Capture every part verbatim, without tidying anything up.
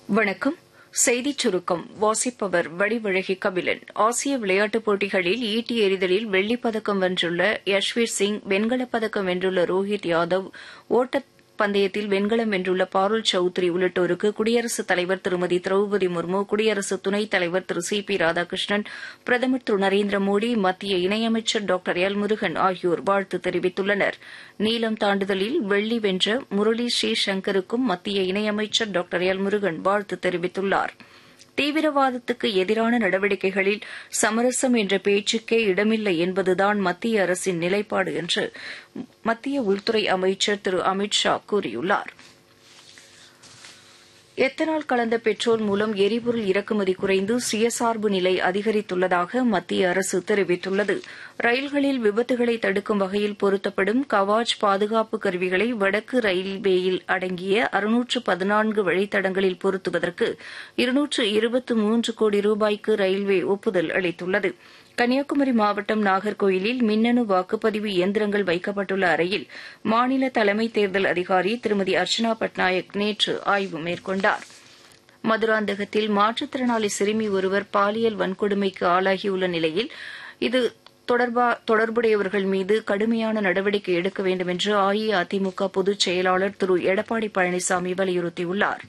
வணக்கம். செய்திச் சுருக்கம் வாசிப்பவர் வடிவழகி கபிலன். ஆசிய விளையாட்டுப் போட்டிகளில் ஈட்டி எறிதலில் வெள்ளிப் பதக்கம் வென்றுள்ள யஷ்வீர் சிங், வெண்கலப் பதக்கம் வென்றுள்ள ரோஹித் யாதவ், ஓட்டப் பந்தயத்தில் வெண்கலம் வென்றுள்ள பாருல் சௌத்ரி உள்ளிட்டோருக்கு குடியரசுத் தலைவர் திருமதி திரௌபதி முர்மு, குடியரசு துணைத் தலைவர் திரு சி பி ராதாகிருஷ்ணன், பிரதமர் திரு நரேந்திர மோடி, மத்திய இணையமைச்சர் டாக்டர் எல் முருகன் ஆகியோர் வாழ்த்து தெரிவித்துள்ளனர். நீளம் தாண்டுதலில் வெள்ளி வென்ற முரளி ஸ்ரீசங்கருக்கும் மத்திய இணையமைச்சர் டாக்டர் எல் முருகன் வாழ்த்து தெரிவித்துள்ளார். தீவிரவாதத்துக்கு எதிரான நடவடிக்கைகளில் சமரசம் என்ற பேச்சுக்கே இடமில்லை என்பதுதான் மத்திய அரசின் நிலைப்பாடு என்று மத்திய உள்துறை அமைச்சர் திரு அமித் ஷா கூறியுள்ளார். எத்தனால் கலந்த பெட்ரோல் மூலம் எரிபொருள் இறக்குமதி குறைந்து சுயசார்பு நிலை அதிகரித்துள்ளதாக மத்திய அரசு தெரிவித்துள்ளது. ரயில்களில் விபத்துகளை தடுக்கும் வகையில் பொருத்தப்படும் கவாச் பாதுகாப்பு கருவிகளை வடக்கு ரயில்வேயில் அடங்கிய அறுநூற்று பதினான்கு வழித்தடங்களில் பொருத்துவதற்கு இருநூற்று இருபத்து மூன்று கோடி ரூபாய்க்கு ரயில்வே ஒப்புதல் அளித்துள்ளது. கன்னியாகுமரி மாவட்டம் நாகர்கோயிலில் மின்னணு வாக்குப்பதிவு இயந்திரங்கள் வைக்கப்பட்டுள்ள அறையில் மாநில தலைமை தேர்தல் அதிகாரி திருமதி அர்ச்சனா பட்நாயக் நேற்று ஆய்வு மேற்கொண்டார். மதுராந்தகத்தில் மாற்றுத்திறனாளி சிறுமி ஒருவர் பாலியல் வன்கொடுமைக்கு ஆளாகியுள்ள நிலையில் இது தொடர்புடையவர்கள் மீது கடுமையான நடவடிக்கை எடுக்க வேண்டும் என்று அஇஅதிமுக பொதுச் செயலாளர் திரு எடப்பாடி பழனிசாமி வலியுறுத்தியுள்ளார்.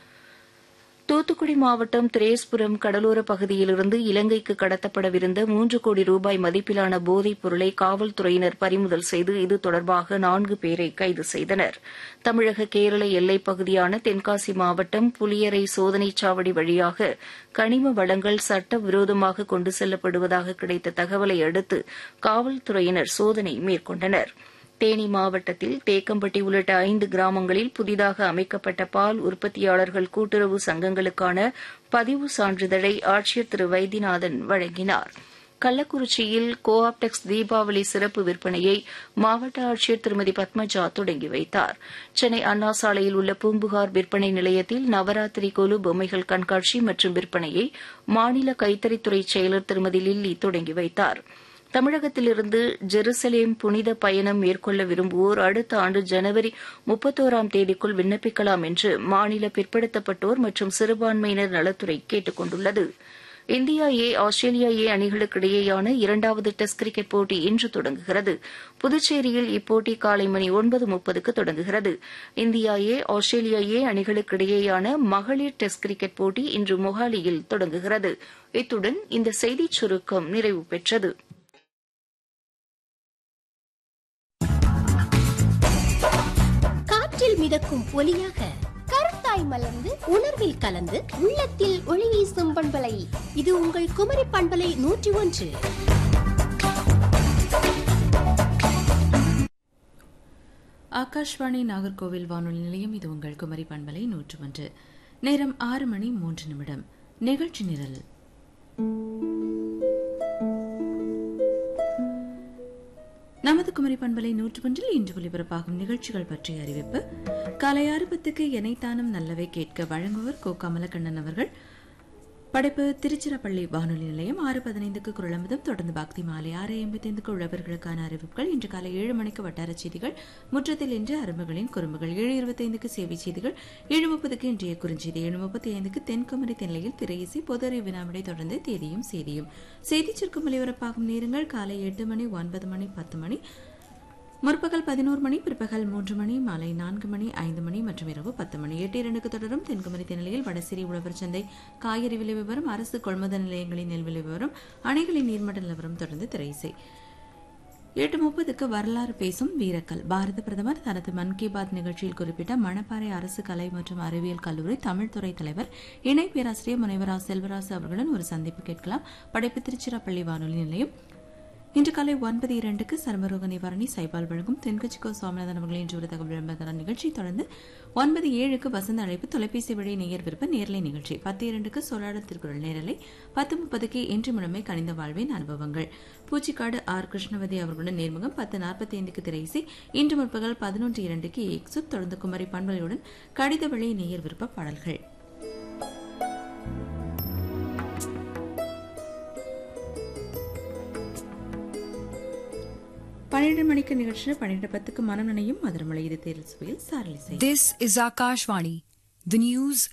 தூத்துக்குடி மாவட்டம் திரேஸ்புரம் கடலோரப் பகுதியிலிருந்து இலங்கைக்கு கடத்தப்படவிருந்த மூன்று கோடி ரூபாய் மதிப்பிலான போதைப் பொருளை காவல்துறையினர் பறிமுதல் செய்து இது தொடர்பாக நான்கு பேரை கைது செய்தனர். தமிழக கேரள எல்லைப் பகுதியான தென்காசி மாவட்டம் புலியரை சோதனைச் சாவடி வழியாக கனிம வளங்கள் சட்டவிரோதமாக கொண்டு செல்லப்படுவதாக கிடைத்த தகவலை அடுத்து காவல்துறையினர் சோதனை மேற்கொண்டனா். தேனி மாவட்டத்தில் தேக்கம்பட்டி உள்ளிட்ட ஐந்து கிராமங்களில் புதிதாக அமைக்கப்பட்ட பால் உற்பத்தியாளர்கள் கூட்டுறவு சங்கங்களுக்கான பதிவு சான்றிதழை ஆட்சியர் திரு வைத்தியநாதன் வழங்கினார். கள்ளக்குறிச்சியில் கோ ஆப்டெக்ஸ் தீபாவளி சிறப்பு விற்பனையை மாவட்ட ஆட்சியர் திருமதி பத்மஜா தொடங்கி வைத்தார். சென்னை அண்ணா சாலையில் உள்ள பூம்புகார் விற்பனை நிலையத்தில் நவராத்திரி கொலு பொம்மைகள் கண்காட்சி மற்றும் விற்பனையை மாநில கைத்தறித்துறை செயலர் திருமதி லில்லி தொடங்கி வைத்தாா். தமிழகத்திலிருந்து ஜெருசலேம் புனித பயணம் மேற்கொள்ள விரும்புவோர் அடுத்த ஆண்டு ஜனவரி முப்பத்தோராம் தேதிக்குள் விண்ணப்பிக்கலாம் என்று மாநில பிற்படுத்தப்பட்டோர் மற்றும் சிறுபான்மையினர் நலத்துறை கேட்டுக் கொண்டுள்ளது. இந்தியா ஏ ஆஸ்திரேலியா ஏ அணிகளுக்கிடையேயான இரண்டாவது டெஸ்ட் கிரிக்கெட் போட்டி இன்று தொடங்குகிறது. புதுச்சேரியில் இப்போட்டி காலை மணி ஒன்பது முப்பதுக்கு தொடங்குகிறது. இந்தியா ஏ ஆஸ்திரேலியா ஏ அணிகளுக்கிடையேயான மகளிர் டெஸ்ட் கிரிக்கெட் போட்டி இன்று மொஹாலியில் தொடங்குகிறது. இத்துடன் இந்த செய்திச் சுருக்கம் நிறைவு பெற்றது. காற்றில் மிதக்கும் ஒலியாக கருத்தாய் மலர்ந்து உணர்வில் கலந்து உள்ளத்தில் ஒளி வீசும் பண்பலை இது உங்கள் குமரி பண்பலை நூற்றி ஒன்று. ஆகாஷ்வாணி நாகர்கோவில் வானொலி நிலையம். இது உங்கள் குமரி பண்பலை நூற்று ஒன்று. நேரம் ஆறு மணி மூன்று நிமிடம். நிகழ்ச்சி நிரல். நமது குமரி பண்பலை நூற்று ஒன்றில் இன்று ஒலிபரப்பாகும் நிகழ்ச்சிகள் பற்றிய அறிவிப்பு. காலை ஆறு பத்துக்கு எனைத்தானும் நல்லவை கேட்க வழங்குவர் கோ கமலக்கண்ணன் அவர்கள். படைப்பு திருச்சிராப்பள்ளி வானொலி நிலையம். ஆறு பதினைந்துக்கு குரலமுதம், தொடர்ந்து பக்தி மாலை. ஆறு எண்பத்தி ஐந்துக்கு உழவர்களுக்கான அறிவிப்புகள். இன்று காலை ஏழு மணிக்கு வட்டார செய்திகள், முற்றத்தில் இன்று அரும்புகளின் குறும்புகள். ஏழு இருபத்தி ஐந்துக்கு சேவை செய்திகள். ஏழு முப்பதுக்கு இன்றைய குறுஞ்செய்தி. ஏழு முப்பத்தி ஐந்துக்கு தென்குமரி தென்னையில் திரையிசை பொது வினாவிடை, தொடர்ந்து தேதியும் செய்தியும். செய்திச் சுருக்கம் ஒலிபரப்பாகும் நேரங்கள் காலை எட்டு மணி, ஒன்பது மணி, பத்து மணி, முற்பகல் பதினோரு மணி, பிற்பகல் மூன்று மணி, மாலை நான்கு மணி, ஐந்து மணி மற்றும் இரவு பத்து மணி. எட்டு இரண்டுக்கு தொடரும் தென்குமரி தென்னிலையில் வடசிரி உழவர் சந்தை காய்கறி விலை விவரம், அரசு கொள்முதல் நிலையங்களின் நெல் விலை விவரம், அணைகளின் நீர்மட்ட நிலவரம், தொடர்ந்து திரையிசை. எட்டு முப்பதுக்கு வரலாறு பேசும் வீரக்கல். பாரத பிரதமர் தனது மன் கி பாத் நிகழ்ச்சியில் குறிப்பிட்ட மணப்பாறை அரசு கலை மற்றும் அறிவியல் கல்லூரி தமிழ்துறை தலைவர் இணை பேராசிரியர் முனைவர் செல்வராசு அவர்களுடன் ஒரு சந்திப்பு கேட்கலாம். படைப்பு திருச்சிராப்பள்ளி வானொலி நிலையம். இன்று காலை ஒன்பது இரண்டுக்கு சர்மரோக நிவாரணி சைபால் வழங்கும் தென்கட்சிக்கோ சுவாமிநாதன் அவர்களின் இன்று ஒரு தகவல் விளம்பர நிகழ்ச்சி. தொடர்ந்து ஒன்பது ஏழுக்கு வசந்த அழைப்பு தொலைபேசி வழி நேயர் விருப்ப நேரலை நிகழ்ச்சி. பத்து இரண்டுக்கு சொல்லாடல் திருக்குறள் நேரலை. பத்து முப்பதுக்கு இன்று முழுமை கணித வாழ்வின் அனுபவங்கள். பூச்சிக்காடு ஆர் கிருஷ்ணவதி அவர்களுடன் நேர்முகம். பத்து நாற்பத்தி ஐந்துக்கு திரைசி. இன்று முற்பகல் பதினொன்று இரண்டுக்கு எக்ஸு. தொடர்ந்து குமரி பண்பலையுடன் கடித வழி நேயர் விருப்ப பாடல்கள். பன்னிரண்டு மணிக்கு நிகழ்ச்சியில் பன்னிரண்டு பத்துக்கு மனம் நினையும் மதுரமலை. இது தேர்தல் சுவையில் சாரலிசை. This is Akashvani. The news